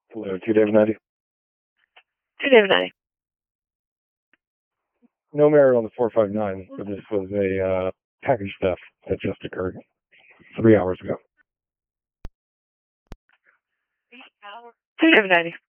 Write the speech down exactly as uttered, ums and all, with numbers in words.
Hello, two David ninety. two David ninety. No merit on the four five nine, but this was a uh, package theft that just occurred three hours ago. two David ninety.